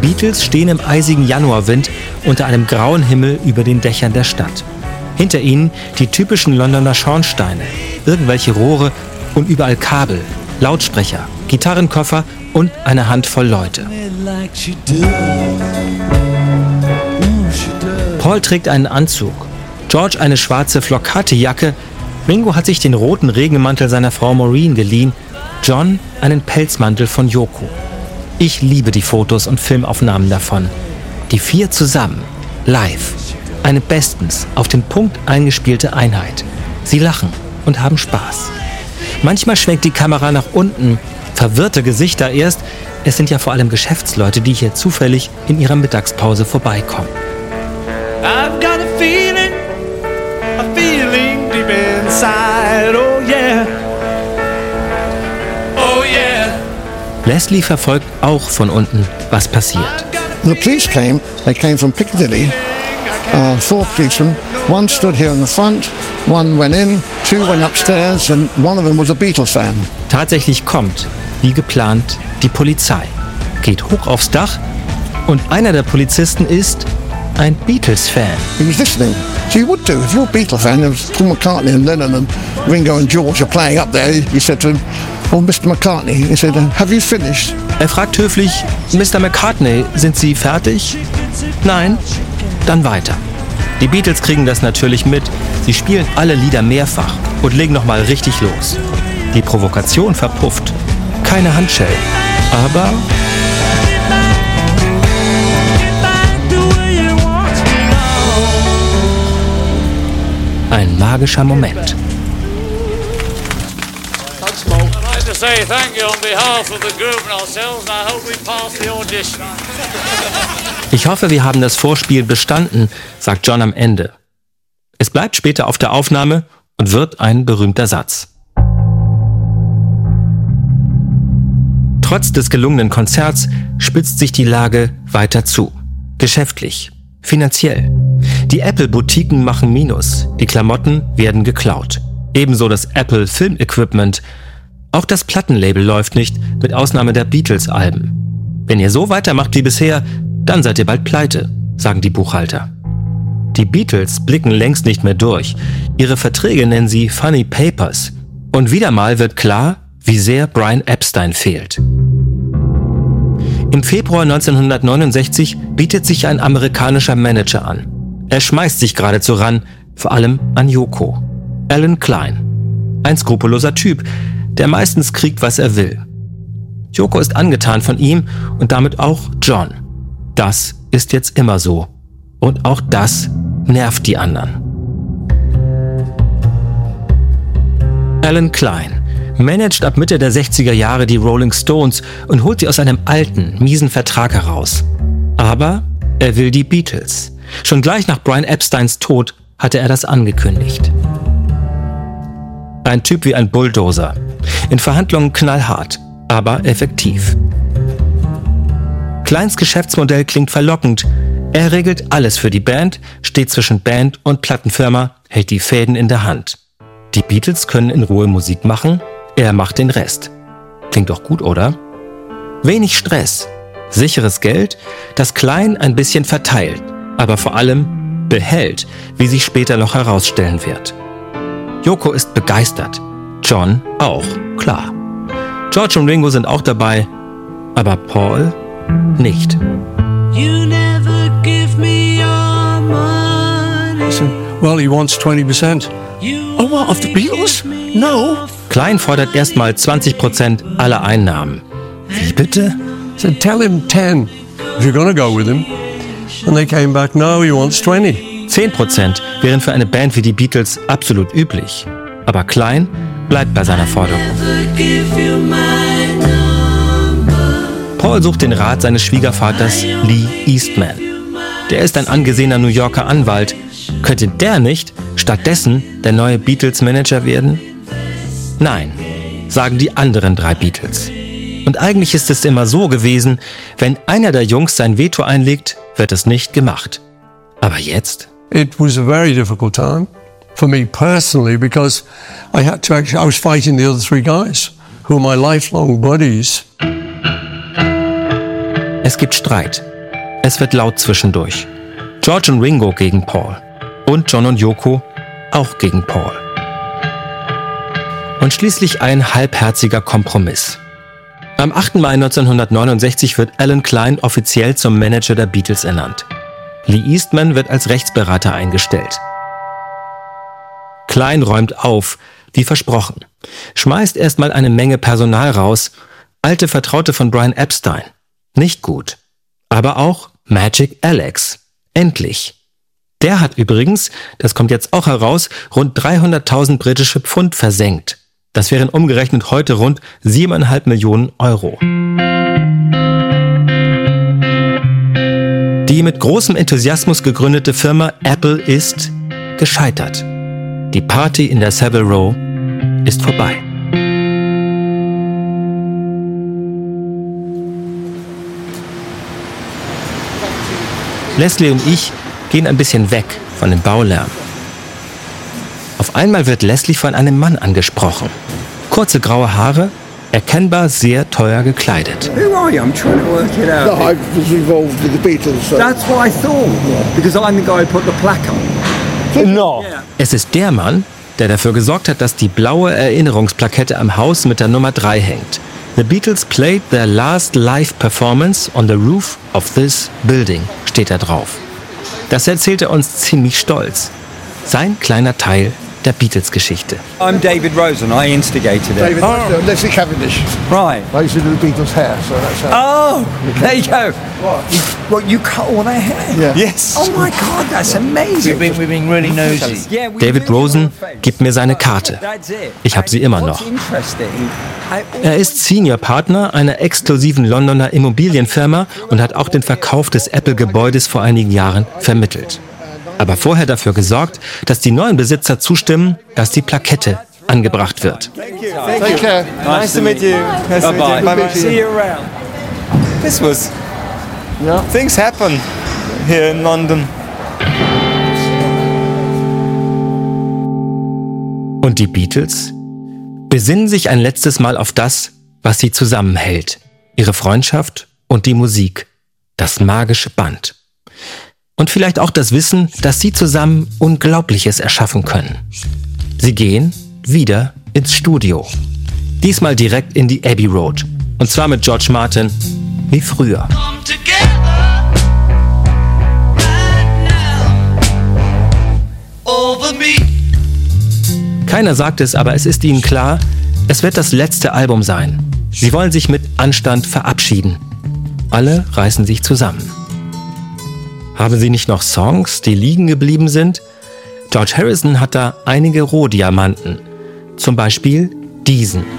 Beatles stehen im eisigen Januarwind unter einem grauen Himmel über den Dächern der Stadt. Hinter ihnen die typischen Londoner Schornsteine, irgendwelche Rohre und überall Kabel, Lautsprecher, Gitarrenkoffer und eine Handvoll Leute. Paul trägt einen Anzug, George eine schwarze Flocati-Jacke, Ringo hat sich den roten Regenmantel seiner Frau Maureen geliehen, John einen Pelzmantel von Yoko. Ich liebe die Fotos und Filmaufnahmen davon. Die 4 zusammen, live. Eine bestens auf den Punkt eingespielte Einheit. Sie lachen und haben Spaß. Manchmal schwenkt die Kamera nach unten, verwirrte Gesichter erst. Es sind ja vor allem Geschäftsleute, die hier zufällig in ihrer Mittagspause vorbeikommen. I've got a feeling deep inside, oh yeah, oh yeah. Leslie verfolgt auch von unten, was passiert. The police came. They came from Piccadilly. 4 policemen. One stood here in the front. One went in. 2 went upstairs, and one of them was a Beatles fan. Tatsächlich kommt, wie geplant, die Polizei, geht hoch aufs Dach und einer der Polizisten ist ein Beatles-Fan. He was listening. So you would do if you're a Beatles fan. There was Paul McCartney and Lennon and Ringo and George are playing up there. He said to him, "Oh, Mr. McCartney," he said, "Have you finished?" Er fragt höflich, Mr. McCartney, sind Sie fertig? Nein? Dann weiter. Die Beatles kriegen das natürlich mit. Sie spielen alle Lieder mehrfach und legen nochmal richtig los. Die Provokation verpufft. Keine Handschellen. Aber ein magischer Moment. To say thank you on behalf of the group and ourselves, and I hope we pass the audition. Ich hoffe, wir haben das Vorspiel bestanden, sagt John am Ende. Es bleibt später auf der Aufnahme und wird ein berühmter Satz. Trotz des gelungenen Konzerts spitzt sich die Lage weiter zu. Geschäftlich, finanziell. Die Apple-Boutiquen machen Minus, die Klamotten werden geklaut. Ebenso das Apple-Film-Equipment. Auch das Plattenlabel läuft nicht, mit Ausnahme der Beatles-Alben. Wenn ihr so weitermacht wie bisher, dann seid ihr bald pleite, sagen die Buchhalter. Die Beatles blicken längst nicht mehr durch. Ihre Verträge nennen sie Funny Papers. Und wieder mal wird klar, wie sehr Brian Epstein fehlt. Im Februar 1969 bietet sich ein amerikanischer Manager an. Er schmeißt sich geradezu ran, vor allem an Yoko. Alan Klein. Ein skrupelloser Typ, der meistens kriegt, was er will. Yoko ist angetan von ihm und damit auch John. Das ist jetzt immer so. Und auch das nervt die anderen. Alan Klein managt ab Mitte der 60er Jahre die Rolling Stones und holt sie aus einem alten, miesen Vertrag heraus. Aber er will die Beatles. Schon gleich nach Brian Epsteins Tod hatte er das angekündigt. Ein Typ wie ein Bulldozer. In Verhandlungen knallhart, aber effektiv. Kleins Geschäftsmodell klingt verlockend. Er regelt alles für die Band, steht zwischen Band und Plattenfirma, hält die Fäden in der Hand. Die Beatles können in Ruhe Musik machen, er macht den Rest. Klingt doch gut, oder? Wenig Stress, sicheres Geld, das Klein ein bisschen verteilt, aber vor allem behält, wie sich später noch herausstellen wird. Yoko ist begeistert, John auch, klar. George und Ringo sind auch dabei, aber Paul nicht. You never give me your money. Well, he wants 20%. Oh, what, of the Beatles? No. Klein fordert erstmal 20% aller Einnahmen. Wie bitte? So tell him 10 if you're gonna go with him. And they came back, no, he wants 20. 10% wären für eine Band wie die Beatles absolut üblich. Aber Klein bleibt bei seiner Forderung. Paul sucht den Rat seines Schwiegervaters Lee Eastman. Der ist ein angesehener New Yorker Anwalt. Könnte der nicht stattdessen der neue Beatles-Manager werden? Nein, sagen die anderen 3 Beatles. Und eigentlich ist es immer so gewesen, wenn einer der Jungs sein Veto einlegt, wird es nicht gemacht. Aber jetzt? It was a very difficult time for me personally because I was fighting the other 3 guys who are my lifelong buddies. Es gibt Streit. Es wird laut zwischendurch. George und Ringo gegen Paul. Und John und Yoko auch gegen Paul. Und schließlich ein halbherziger Kompromiss. Am 8. Mai 1969 wird Alan Klein offiziell zum Manager der Beatles ernannt. Lee Eastman wird als Rechtsberater eingestellt. Klein räumt auf, wie versprochen. Schmeißt erstmal eine Menge Personal raus. Alte Vertraute von Brian Epstein. Nicht gut. Aber auch Magic Alex. Endlich. Der hat übrigens, das kommt jetzt auch heraus, rund 300.000 britische Pfund versenkt. Das wären umgerechnet heute rund 7,5 Millionen Euro. Die mit großem Enthusiasmus gegründete Firma Apple ist gescheitert. Die Party in der Savile Row ist vorbei. Leslie und ich gehen ein bisschen weg von dem Baulärm. Auf einmal wird Leslie von einem Mann angesprochen. Kurze graue Haare, erkennbar sehr teuer gekleidet. Who are you? I'm trying to work it out. No, I was involved with the Beatles. So. That's what I thought. Because I'm the guy who put the plaque on. No. Es ist der Mann, der dafür gesorgt hat, dass die blaue Erinnerungsplakette am Haus mit der Nummer 3 hängt. The Beatles played their last live performance on the roof of this building, steht da drauf. Das erzählt er uns ziemlich stolz. Sein kleiner Teil der Beatles-Geschichte. I'm David Rosen. I instigated it. David, Leslie Cavendish. Right. I used to do the Beatles' hair, so that's how. Oh, there you go. What, you cut all their hair? Yeah. Yes. Oh my God, that's amazing. We've been really nosy. Yeah, we David really Rosen want to face. gibt mir seine Karte. That's it. Ich habe sie immer noch. What's interesting, Er ist Senior-Partner einer exklusiven Londoner Immobilienfirma und hat auch den Verkauf des Apple-Gebäudes vor einigen Jahren vermittelt. Aber vorher dafür gesorgt, dass die neuen Besitzer zustimmen, dass die Plakette angebracht wird. Take care. Nice to meet you. Nice to meet you. Bye-bye. Bye-bye. See you around. This was... Yeah. Things happen here in London. Und die Beatles besinnen sich ein letztes Mal auf das, was sie zusammenhält. Ihre Freundschaft und die Musik. Das magische Band. Und vielleicht auch das Wissen, dass sie zusammen Unglaubliches erschaffen können. Sie gehen wieder ins Studio. Diesmal direkt in die Abbey Road. Und zwar mit George Martin wie früher. Come together right now over me. Keiner sagt es, aber es ist ihnen klar, es wird das letzte Album sein. Sie wollen sich mit Anstand verabschieden. Alle reißen sich zusammen. Haben sie nicht noch Songs, die liegen geblieben sind? George Harrison hat da einige Rohdiamanten. Zum Beispiel diesen.